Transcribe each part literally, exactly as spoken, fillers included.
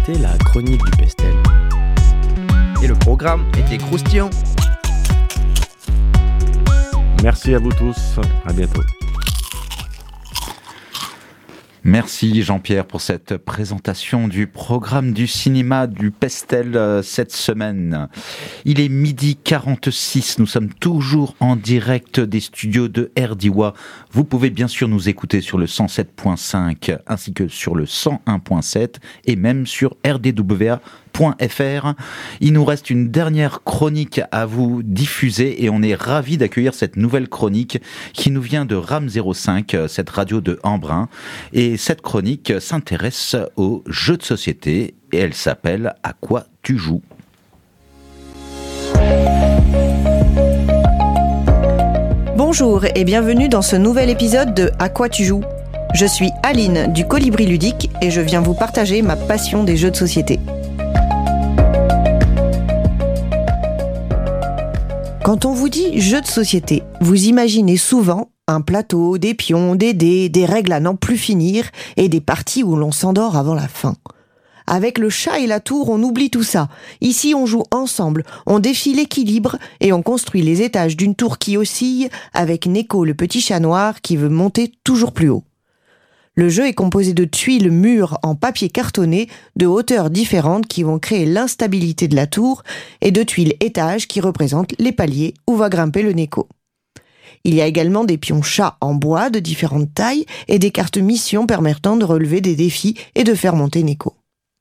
C'était la chronique du Pestel. Et le programme était croustillant. Merci à vous tous, à bientôt. Merci Jean-Pierre pour cette présentation du programme du cinéma du Pestel euh, cette semaine. Il est midi quarante-six, nous sommes toujours en direct des studios de R D I W A. Vous pouvez bien sûr nous écouter sur le cent sept point cinq ainsi que sur le cent un point sept et même sur r d w a point f r. Il nous reste une dernière chronique à vous diffuser et on est ravis d'accueillir cette nouvelle chronique qui nous vient de RAM zéro cinq, cette radio de Embrun. Et cette chronique s'intéresse aux jeux de société et elle s'appelle « À quoi tu joues ?» Bonjour et bienvenue dans ce nouvel épisode de « À quoi tu joues ?» Je suis Aline du Colibri Ludique et je viens vous partager ma passion des jeux de société. Quand on vous dit jeu de société, vous imaginez souvent un plateau, des pions, des dés, des règles à n'en plus finir et des parties où l'on s'endort avant la fin. Avec le chat et la tour, on oublie tout ça. Ici, on joue ensemble, on défie l'équilibre et on construit les étages d'une tour qui oscille avec Neko, le petit chat noir, qui veut monter toujours plus haut. Le jeu est composé de tuiles mûres en papier cartonné de hauteurs différentes qui vont créer l'instabilité de la tour et de tuiles étages qui représentent les paliers où va grimper le Neko. Il y a également des pions chats en bois de différentes tailles et des cartes missions permettant de relever des défis et de faire monter Neko.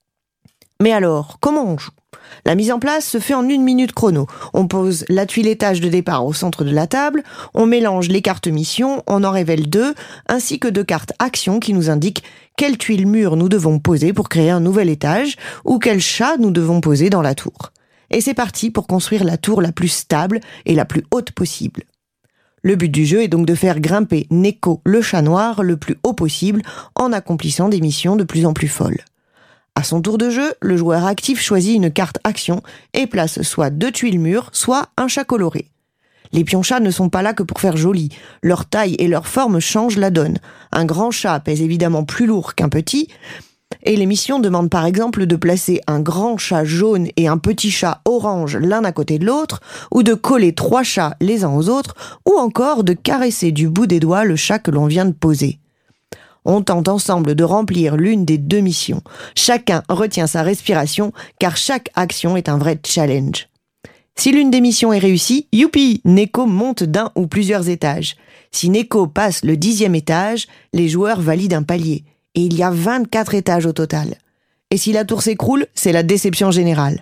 Mais alors, comment on joue ? La mise en place se fait en une minute chrono. On pose la tuile étage de départ au centre de la table, on mélange les cartes missions, on en révèle deux, ainsi que deux cartes actions qui nous indiquent quelle tuile mûre nous devons poser pour créer un nouvel étage ou quel chat nous devons poser dans la tour. Et c'est parti pour construire la tour la plus stable et la plus haute possible. Le but du jeu est donc de faire grimper Neko, le chat noir, le plus haut possible en accomplissant des missions de plus en plus folles. À son tour de jeu, le joueur actif choisit une carte action et place soit deux tuiles mûres, soit un chat coloré. Les pions chats ne sont pas là que pour faire joli. Leur taille et leur forme changent la donne. Un grand chat pèse évidemment plus lourd qu'un petit, et les missions demandent par exemple de placer un grand chat jaune et un petit chat orange l'un à côté de l'autre, ou de coller trois chats les uns aux autres, ou encore de caresser du bout des doigts le chat que l'on vient de poser. On tente ensemble de remplir l'une des deux missions. Chacun retient sa respiration, car chaque action est un vrai challenge. Si l'une des missions est réussie, youpi, Neko monte d'un ou plusieurs étages. Si Neko passe le dixième étage, les joueurs valident un palier. Et il y a vingt-quatre étages au total. Et si la tour s'écroule, c'est la déception générale.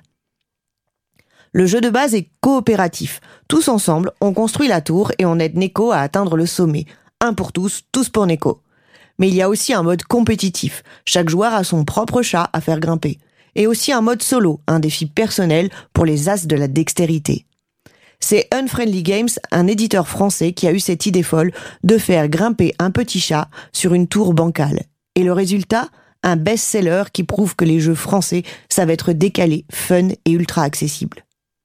Le jeu de base est coopératif. Tous ensemble, on construit la tour et on aide Neko à atteindre le sommet. Un pour tous, tous pour Neko. Mais il y a aussi un mode compétitif. Chaque joueur a son propre chat à faire grimper. Et aussi un mode solo, un défi personnel pour les as de la dextérité. C'est Unfriendly Games, un éditeur français qui a eu cette idée folle de faire grimper un petit chat sur une tour bancale. Et le résultat ? Un best-seller qui prouve que les jeux français savent être décalés, fun et ultra accessibles.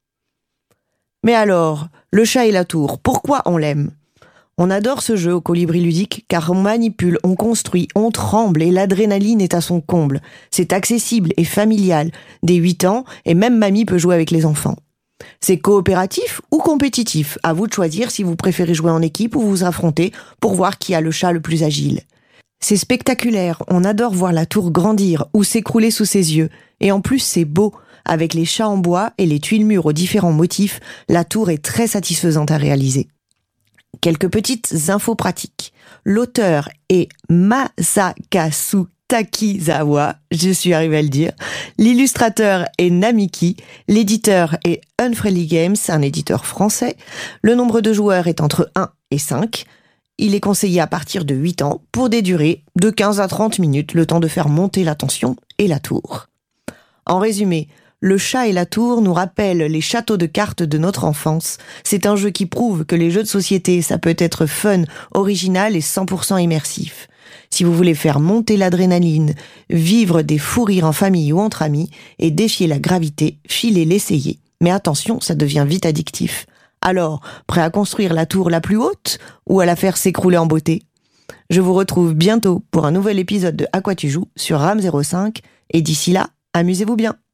Mais alors, le chat et la tour, pourquoi on l'aime ? On adore ce jeu au Colibri Ludique car on manipule, on construit, on tremble et l'adrénaline est à son comble. C'est accessible et familial. Dès huit ans, et même mamie peut jouer avec les enfants. C'est coopératif ou compétitif. À vous de choisir si vous préférez jouer en équipe ou vous affronter pour voir qui a le chat le plus agile. C'est spectaculaire, on adore voir la tour grandir ou s'écrouler sous ses yeux. Et en plus, c'est beau. Avec les chats en bois et les tuiles mûres aux différents motifs, la tour est très satisfaisante à réaliser. Quelques petites infos pratiques. L'auteur est Masakazu Takizawa, je suis arrivée à le dire. L'illustrateur est Namiki. L'éditeur est Unfriendly Games, un éditeur français. Le nombre de joueurs est entre un et cinq. Il est conseillé à partir de huit ans pour des durées de quinze à trente minutes, le temps de faire monter la tension et la tour. En résumé, le chat et la tour nous rappellent les châteaux de cartes de notre enfance. C'est un jeu qui prouve que les jeux de société, ça peut être fun, original et cent pour cent immersif. Si vous voulez faire monter l'adrénaline, vivre des fous rires en famille ou entre amis et défier la gravité, filez l'essayer. Mais attention, ça devient vite addictif. Alors, prêt à construire la tour la plus haute ou à la faire s'écrouler en beauté ? Je vous retrouve bientôt pour un nouvel épisode de À quoi tu joues sur RAM zéro cinq et d'ici là, Amusez-vous bien.